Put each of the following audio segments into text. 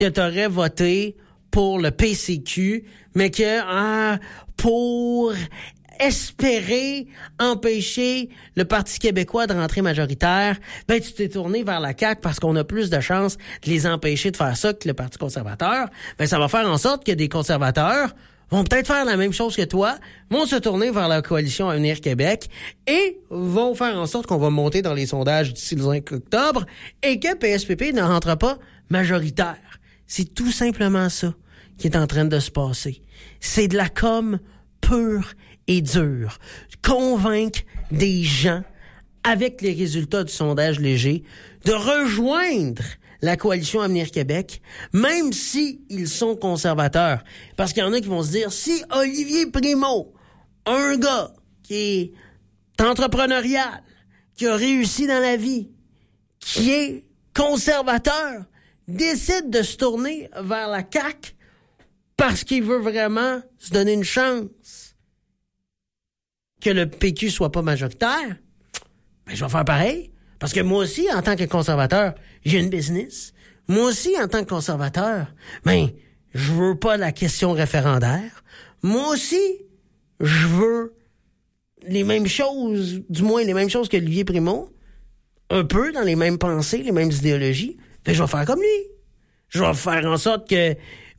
que tu aurais voté pour le PCQ, mais que pour espérer empêcher le Parti québécois de rentrer majoritaire, ben tu t'es tourné vers la CAQ parce qu'on a plus de chances de les empêcher de faire ça que le Parti conservateur. Ben ça va faire en sorte que des conservateurs vont peut-être faire la même chose que toi, vont se tourner vers la coalition Avenir Québec et vont faire en sorte qu'on va monter dans les sondages d'ici le 5 octobre et que PSPP ne rentre pas majoritaire. C'est tout simplement ça qui est en train de se passer. C'est de la com pure et dure. Convaincre des gens, avec les résultats du sondage léger, de rejoindre la coalition Avenir Québec, même si ils sont conservateurs. Parce qu'il y en a qui vont se dire, si Olivier Primo, un gars qui est entrepreneurial, qui a réussi dans la vie, qui est conservateur, décide de se tourner vers la CAQ parce qu'il veut vraiment se donner une chance que le PQ soit pas majoritaire, ben je vais faire pareil. Parce que moi aussi, en tant que conservateur, j'ai une business. Moi aussi, en tant que conservateur, ben je veux pas la question référendaire. Moi aussi, je veux les mêmes choses, du moins les mêmes choses que Olivier Primo, un peu dans les mêmes pensées, les mêmes idéologies. Ben je vais faire comme lui. Je vais faire en sorte que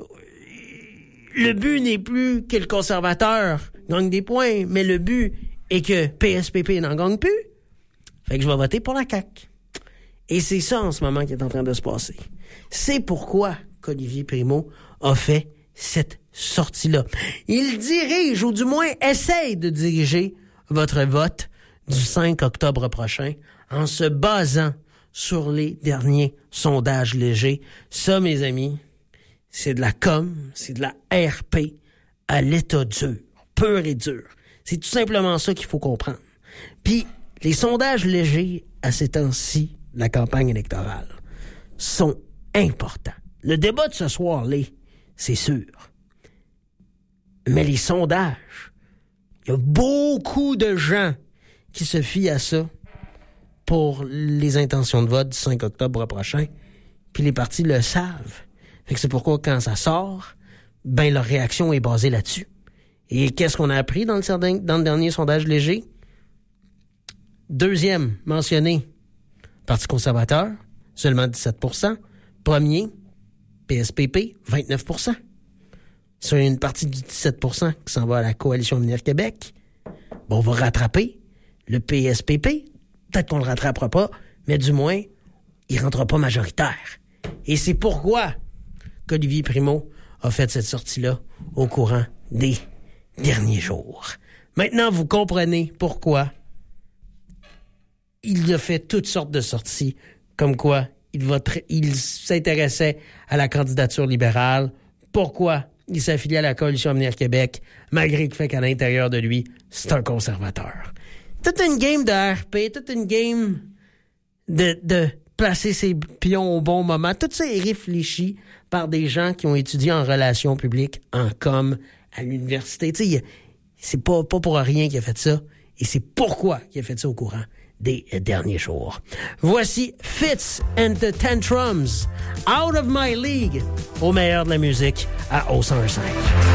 le but n'est plus que le conservateur gagne des points, mais le but est que PSPP n'en gagne plus. Fait que je vais voter pour la CAQ. Et c'est ça en ce moment qui est en train de se passer. C'est pourquoi qu'Olivier Primo a fait cette sortie-là. Il dirige, ou du moins essaye de diriger votre vote du 5 octobre prochain en se basant sur les derniers sondages légers. Ça, mes amis, c'est de la com, c'est de la RP à l'état dur, pur et dur. C'est tout simplement ça qu'il faut comprendre. Puis, les sondages légers à ces temps-ci de la campagne électorale sont importants. Le débat de ce soir-là, c'est sûr. Mais les sondages, il y a beaucoup de gens qui se fient à ça pour les intentions de vote du 5 octobre prochain. Puis les partis le savent. Fait que c'est pourquoi quand ça sort, ben leur réaction est basée là-dessus. Et qu'est-ce qu'on a appris dans le dernier sondage léger? Deuxième mentionné, Parti conservateur, seulement 17%. Premier, PSPP, 29%. Sur une partie du 17% qui s'en va à la coalition Avenir Québec, bon, on va rattraper le PSPP. Peut-être qu'on le rattrapera pas, mais du moins, il rentrera pas majoritaire. Et c'est pourquoi qu'Olivier Primo a fait cette sortie-là au courant des derniers jours. Maintenant, vous comprenez pourquoi il a fait toutes sortes de sorties, comme quoi il s'intéressait à la candidature libérale, pourquoi il s'affiliait à la coalition Avenir Québec, malgré le fait qu'à l'intérieur de lui, c'est un conservateur. Toute une game de RP, toute une game de placer ses pions au bon moment, tout ça est réfléchi par des gens qui ont étudié en relations publiques, en com, à l'université. Tu sais, c'est pas pour rien qu'il a fait ça, et c'est pourquoi il a fait ça au courant des derniers jours. Voici Fitz and the Tantrums, Out of My League, au meilleur de la musique à O105.